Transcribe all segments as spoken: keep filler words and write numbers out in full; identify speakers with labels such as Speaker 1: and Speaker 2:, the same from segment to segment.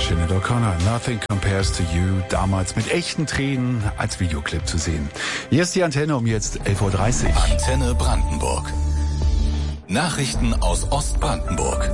Speaker 1: Sinead O'Connor, Nothing Compares to You, damals mit echten Tränen als Videoclip zu sehen. Hier ist die Antenne um jetzt elf Uhr dreißig.
Speaker 2: Antenne Brandenburg. Nachrichten aus Ostbrandenburg.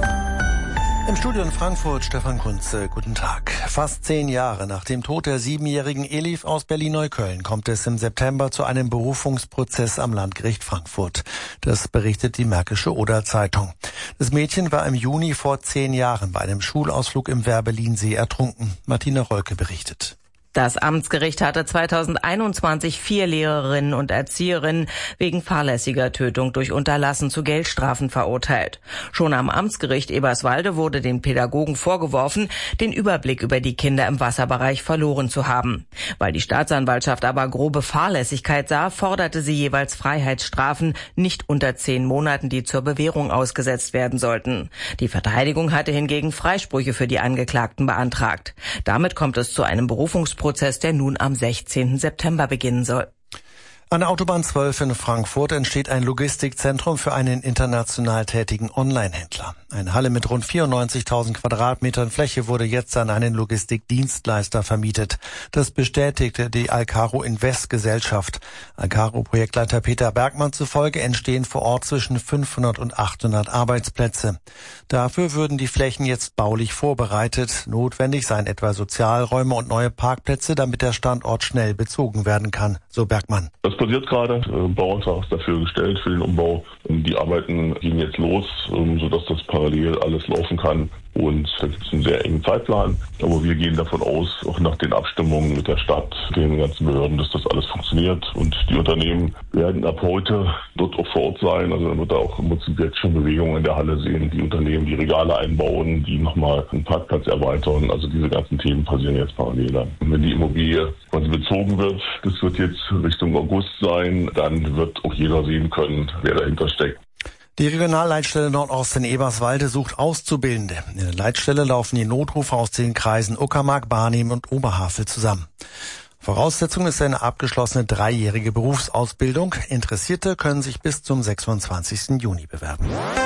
Speaker 3: Im Studio in Frankfurt, Stefan Kunze, guten Tag. Fast zehn Jahre nach dem Tod der siebenjährigen Elif aus Berlin-Neukölln kommt es im September zu einem Berufungsprozess am Landgericht Frankfurt. Das berichtet die Märkische Oder-Zeitung. Das Mädchen war im Juni vor zehn Jahren bei einem Schulausflug im Werbelinsee ertrunken. Martina Rolke berichtet.
Speaker 4: Das Amtsgericht hatte zweitausendeinundzwanzig vier Lehrerinnen und Erzieherinnen wegen fahrlässiger Tötung durch Unterlassen zu Geldstrafen verurteilt. Schon am Amtsgericht Eberswalde wurde den Pädagogen vorgeworfen, den Überblick über die Kinder im Wasserbereich verloren zu haben. Weil die Staatsanwaltschaft aber grobe Fahrlässigkeit sah, forderte sie jeweils Freiheitsstrafen nicht unter zehn Monaten, die zur Bewährung ausgesetzt werden sollten. Die Verteidigung hatte hingegen Freisprüche für die Angeklagten beantragt. Damit kommt es zu einem Berufungsprozess, der nun am sechzehnten September beginnen soll.
Speaker 3: An der Autobahn zwölf in Frankfurt entsteht ein Logistikzentrum für einen international tätigen Online-Händler. Eine Halle mit rund vierundneunzigtausend Quadratmetern Fläche wurde jetzt an einen Logistikdienstleister vermietet. Das bestätigte die Alcaro Invest Gesellschaft. Alcaro-Projektleiter Peter Bergmann zufolge entstehen vor Ort zwischen fünfhundert und achthundert Arbeitsplätze. Dafür würden die Flächen jetzt baulich vorbereitet. Notwendig seien etwa Sozialräume und neue Parkplätze, damit der Standort schnell bezogen werden kann, so Bergmann.
Speaker 5: Das passiert gerade. Bauantrag ist dafür gestellt für den Umbau. Die Arbeiten gehen jetzt los, sodass das parallel alles laufen kann. Und da gibt es einen sehr engen Zeitplan. Aber wir gehen davon aus, auch nach den Abstimmungen mit der Stadt, den ganzen Behörden, dass das alles funktioniert. Und die Unternehmen werden ab heute dort auch vor Ort sein. Also man wird da auch im Prinzip jetzt schon Bewegungen in der Halle sehen. Die Unternehmen, die Regale einbauen, die nochmal einen Parkplatz erweitern. Also diese ganzen Themen passieren jetzt parallel dann. Und wenn die Immobilie quasi bezogen wird, das wird jetzt Richtung August sein, dann wird auch jeder sehen können, wer dahinter steckt.
Speaker 3: Die Regionalleitstelle Nordost in Eberswalde sucht Auszubildende. In der Leitstelle laufen die Notrufe aus den Kreisen Uckermark, Barnim und Oberhavel zusammen. Voraussetzung ist eine abgeschlossene dreijährige Berufsausbildung. Interessierte können sich bis zum sechsundzwanzigsten Juni bewerben.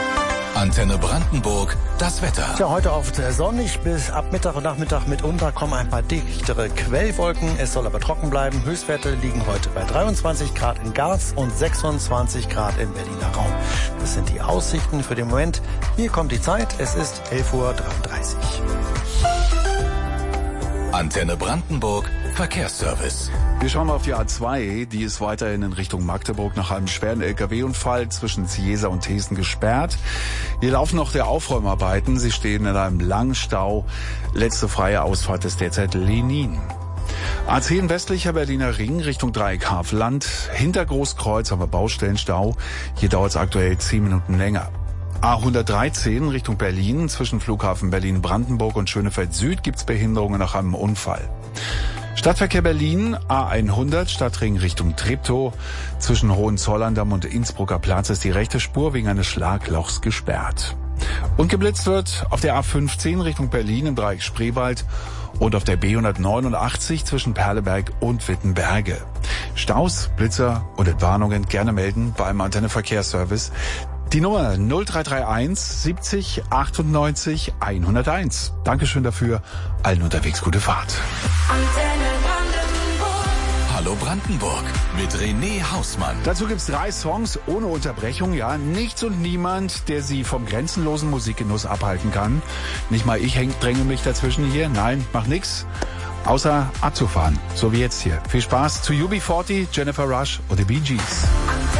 Speaker 2: Antenne Brandenburg, das Wetter.
Speaker 3: Tja, heute oft sonnig, bis ab Mittag und Nachmittag mitunter kommen ein paar dichtere Quellwolken. Es soll aber trocken bleiben. Höchstwerte liegen heute bei dreiundzwanzig Grad in Garz und sechsundzwanzig Grad im Berliner Raum. Das sind die Aussichten für den Moment. Hier kommt die Zeit. Es ist elf Uhr dreiunddreißig.
Speaker 2: Antenne Brandenburg, Verkehrsservice.
Speaker 1: Wir schauen mal auf die A zwei. Die ist weiterhin in Richtung Magdeburg nach einem schweren L K W-Unfall zwischen Ciesa und Thesen gesperrt. Hier laufen noch der Aufräumarbeiten. Sie stehen in einem langen Stau. Letzte freie Ausfahrt ist derzeit Lenin. A zehn westlicher Berliner Ring Richtung Dreieck Havelland. Hinter Großkreuz haben wir Baustellenstau. Hier dauert es aktuell zehn Minuten länger. A hundertdreizehn Richtung Berlin. Zwischen Flughafen Berlin-Brandenburg und Schönefeld Süd gibt's Behinderungen nach einem Unfall. Stadtverkehr Berlin, A hundert, Stadtring Richtung Treptow. Zwischen Hohenzollern-Damm und Innsbrucker Platz ist die rechte Spur wegen eines Schlaglochs gesperrt. Und geblitzt wird auf der A fünfzehn Richtung Berlin im Dreieck Spreewald und auf der B hundertneunundachtzig zwischen Perleberg und Wittenberge. Staus, Blitzer und Entwarnungen gerne melden beim Antenne Verkehrsservice. Die Nummer null drei drei eins siebzig achtundneunzig hunderteins. Dankeschön dafür. Allen unterwegs gute Fahrt.
Speaker 2: Hallo Brandenburg mit René Hausmann.
Speaker 1: Dazu gibt's drei Songs ohne Unterbrechung, ja. Nichts und niemand, der Sie vom grenzenlosen Musikgenuss abhalten kann. Nicht mal ich häng, dränge mich dazwischen hier. Nein, mach nix. Außer abzufahren. So wie jetzt hier. Viel Spaß zu U B vierzig, Jennifer Rush und The Bee Gees.